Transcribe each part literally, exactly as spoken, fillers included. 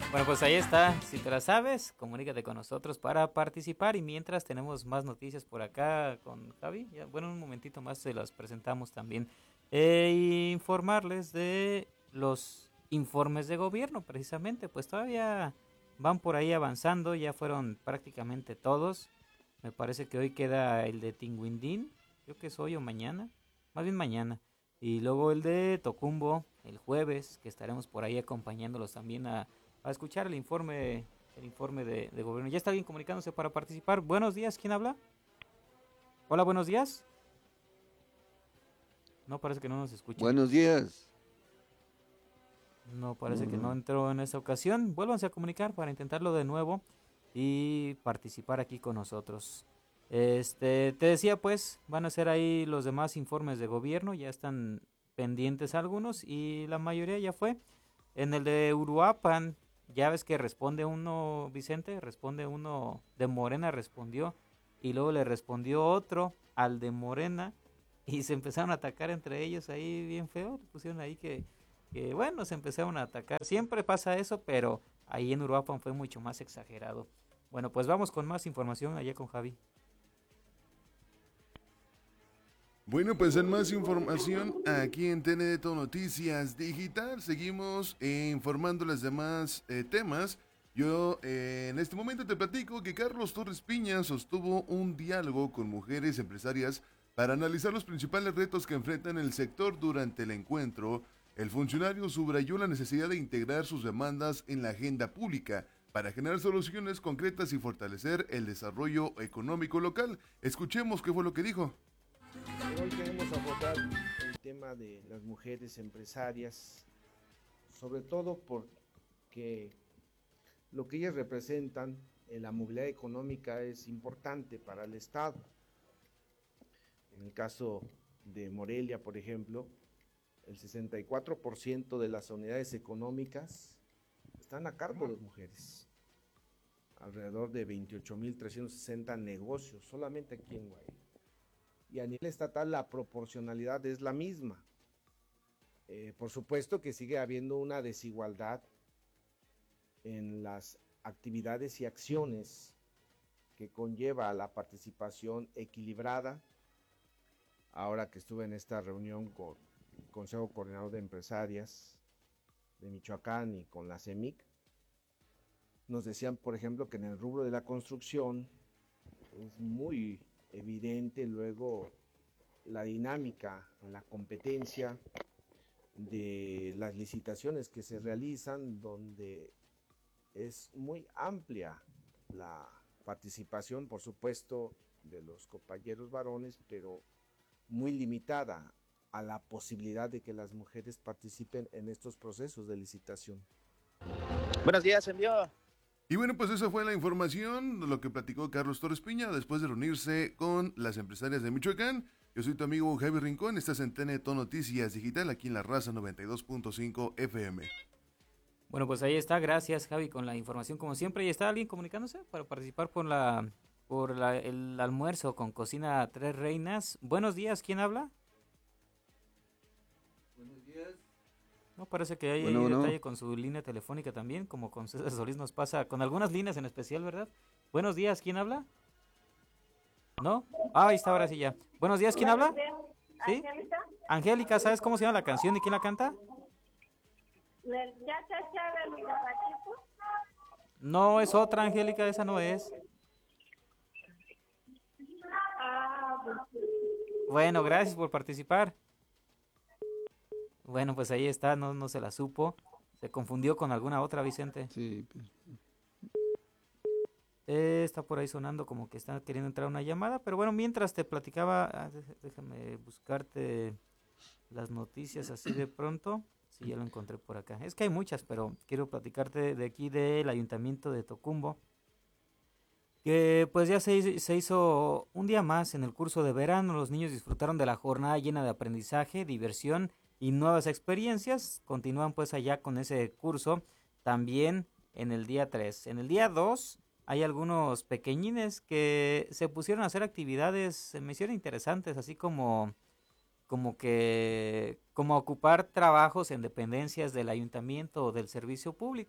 Bueno, pues ahí está. Si te la sabes, comunícate con nosotros para participar. Y mientras tenemos más noticias por acá con Javi, ya, bueno, un momentito más se las presentamos también. Eh, y informarles de los informes de gobierno, precisamente. Pues todavía van por ahí avanzando, ya fueron prácticamente todos. Me parece que hoy queda el de Tinguindín, creo que es hoy o mañana, más bien mañana. Y luego el de Tocumbo, el jueves, que estaremos por ahí acompañándolos también a a escuchar el informe el informe de, de gobierno. Ya está alguien comunicándose para participar. Buenos días, ¿quién habla? Hola, buenos días. No, parece que no nos escucha. Buenos días. No, No, parece que no no. entró en esta ocasión. Vuélvanse a comunicar para intentarlo de nuevo y participar aquí con nosotros. Este, te decía pues, van a ser ahí los demás informes de gobierno, ya están pendientes algunos y la mayoría ya fue. En el de Uruapan, ya ves que responde uno, Vicente, responde uno de Morena, respondió, y luego le respondió otro al de Morena, y se empezaron a atacar entre ellos ahí bien feo, pusieron ahí que, que bueno, se empezaron a atacar. Siempre pasa eso, pero ahí en Uruapan fue mucho más exagerado. Bueno, pues vamos con más información allá con Javi. Bueno, pues en más información, aquí en T N D Noticias Digital, seguimos eh, informando los demás eh, temas. Yo eh, en este momento te platico que Carlos Torres Piña sostuvo un diálogo con mujeres empresarias para analizar los principales retos que enfrentan el sector durante el encuentro. El funcionario subrayó la necesidad de integrar sus demandas en la agenda pública para generar soluciones concretas y fortalecer el desarrollo económico local. Escuchemos qué fue lo que dijo. Hoy queremos abordar el tema de las mujeres empresarias, sobre todo porque lo que ellas representan en la movilidad económica es importante para el Estado. En el caso de Morelia, por ejemplo, el sesenta y cuatro por ciento de las unidades económicas están a cargo de mujeres. Alrededor de veintiocho mil trescientos sesenta negocios, solamente aquí en Guaymas. Y a nivel estatal la proporcionalidad es la misma. Eh, por supuesto que sigue habiendo una desigualdad en las actividades y acciones que conlleva la participación equilibrada. Ahora que estuve en esta reunión con el Consejo Coordinador de Empresarias de Michoacán y con la CEMIC, nos decían, por ejemplo, que en el rubro de la construcción es muy evidente luego la dinámica, la competencia de las licitaciones que se realizan, donde es muy amplia la participación, por supuesto, de los compañeros varones, pero muy limitada a la posibilidad de que las mujeres participen en estos procesos de licitación. Buenos días, envió. Y bueno, pues esa fue la información, lo que platicó Carlos Torres Piña después de reunirse con las empresarias de Michoacán. Yo soy tu amigo Javi Rincón, estás en T N T Noticias Digital, aquí en La Raza noventa y dos punto cinco F M. Bueno, pues ahí está, gracias Javi con la información como siempre. ¿Y está alguien comunicándose para participar por la por la, el almuerzo con Cocina Tres Reinas? Buenos días, ¿quién habla? Buenos días. No, parece que hay Bueno, ahí bueno. detalle con su línea telefónica también, como con César Solís nos pasa, con algunas líneas en especial, ¿verdad? Buenos días, ¿quién habla? ¿No? Ah, ahí está, ahora sí ya. Buenos días, ¿quién habla? ¿Sí? Angélica, Angélica, ¿sabes cómo se llama la canción y quién la canta? ¿le- ya se echaron el borrachito? No, es otra, Angélica, esa no es. Ah, pues, Bueno, gracias por participar. Bueno, pues ahí está, no, no se la supo. Se confundió con alguna otra, Vicente. Sí, pues, Eh, está por ahí sonando como que está queriendo entrar una llamada, pero bueno, mientras te platicaba, ah, dé- déjame buscarte las noticias así de pronto. Sí, ya lo encontré por acá. Es que hay muchas, pero quiero platicarte de aquí del Ayuntamiento de Tocumbo, que pues ya se hizo, se hizo un día más en el curso de verano. Los niños disfrutaron de la jornada llena de aprendizaje, diversión y nuevas experiencias. Continúan pues allá con ese curso también en el día tres. En el día dos hay algunos pequeñines que se pusieron a hacer actividades, se me hicieron interesantes, así como como que como ocupar trabajos en dependencias del ayuntamiento o del servicio público.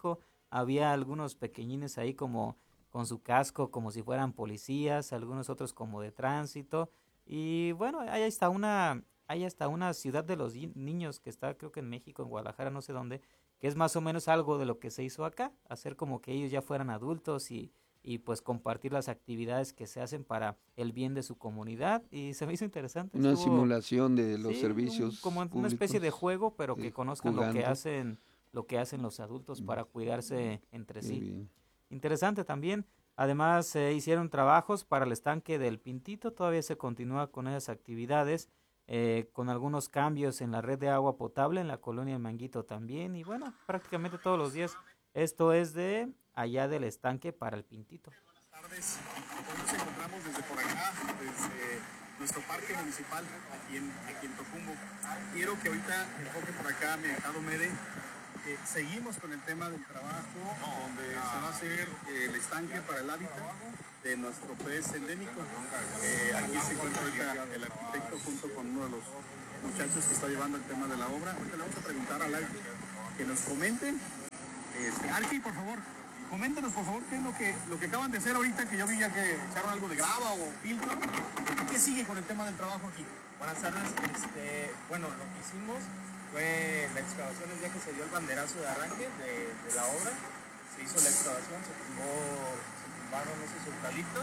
había algunos pequeñines ahí como con su casco como si fueran policías, algunos otros como de tránsito, y bueno, hay hasta una, hay hasta una ciudad de los yi- niños que está creo que en México, en Guadalajara, no sé dónde, que es más o menos algo de lo que se hizo acá, hacer como que ellos ya fueran adultos y, y pues compartir las actividades que se hacen para el bien de su comunidad, y se me hizo interesante, Una estuvo, simulación de los sí, un- servicios como una especie de públicos, juego, pero que eh, conozcan lo que jugando. hacen, lo que hacen los adultos para cuidarse entre Qué sí. bien. Interesante también. Además, se hicieron trabajos para el estanque del Pintito. Todavía se continúa con esas actividades, eh, con algunos cambios en la red de agua potable en la colonia Manguito también. Y bueno, prácticamente todos los días. Esto es de allá del estanque para el Pintito. Buenas tardes. Hoy nos encontramos desde por acá, desde nuestro parque municipal aquí en, aquí en Tocumbo. Quiero que ahorita enfoque por acá mi ahijado Mede. Eh, seguimos con el tema del trabajo, donde se va a hacer eh, el estanque para el hábitat de nuestro pez endémico. Eh, aquí se encuentra ahorita el arquitecto junto con uno de los muchachos que está llevando el tema de la obra. Ahorita le vamos a preguntar al Arqui que nos comenten. Este, Arqui, por favor, coméntanos por favor qué es lo que, lo que acaban de hacer ahorita, que yo vi ya que echaron algo de grava o filtro. ¿Qué sigue con el tema del trabajo aquí? Buenas tardes. Este, bueno, lo que hicimos fue la excavación el día que se dio el banderazo de arranque de, de la obra. Se hizo la excavación, se tumbó, se tumbaron esos eucaliptos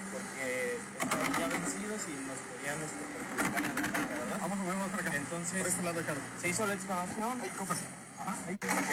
porque estaban ya vencidos y nos podían este, perjudicar en la arranque, ¿verdad? Vamos a mover más para acá. Entonces, por este lado, Ricardo. se hizo la excavación Ahí, compas. Ajá, ahí.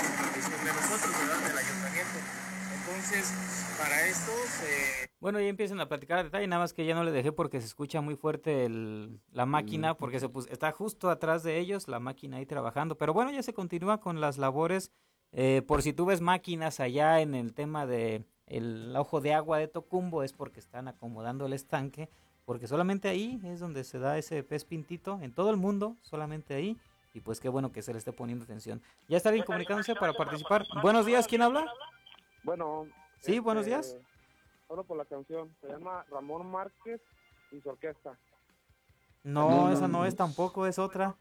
de nosotros, ¿verdad? Del ayuntamiento. Entonces, para esto se... Bueno, ya empiezan a platicar a detalle, nada más que ya no le dejé porque se escucha muy fuerte el, la máquina, porque se pus- está justo atrás de ellos la máquina ahí trabajando. Pero bueno, ya se continúa con las labores. Eh, por si tú ves máquinas allá en el tema de el ojo de agua de Tocumbo, es porque están acomodando el estanque, porque solamente ahí es donde se da ese pez pintito, en todo el mundo, solamente ahí. Y pues qué bueno que se le esté poniendo atención. Ya está bien comunicándose para participar. Buenos días, ¿quién habla? Bueno. Sí, buenos días. Solo por la canción. Se llama Ramón Márquez y su orquesta. No, No, esa no, no no. es tampoco, es otra.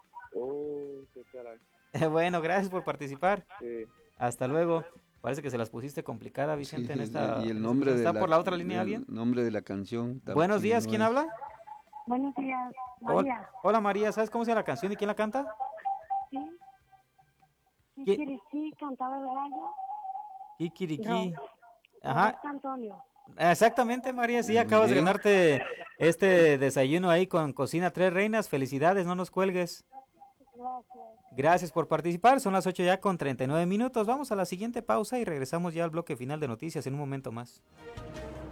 Uy, qué caray. Bueno, gracias por participar. Sí. Hasta luego. Parece que se las pusiste complicada, Sí, Vicente, en y- esta... y en el esta- nombre de ¿Está la, por la otra línea el alguien? nombre de la canción. Buenos también días, no ¿quién es. habla? Buenos días, Hol- María. Hola María, ¿sabes cómo se llama la canción y quién la canta? Sí. ¿Qué? Kikiriki, cantaba el gallo. Kikiriki. Ro- Ajá, Roberto Antonio. exactamente María, sí, Muy acabas de bien. ganarte este desayuno ahí con Cocina Tres Reinas. Felicidades, no nos cuelgues. Gracias. Gracias por participar, son las ocho ya con treinta y nueve minutos. Vamos a la siguiente pausa y regresamos ya al bloque final de noticias en un momento más.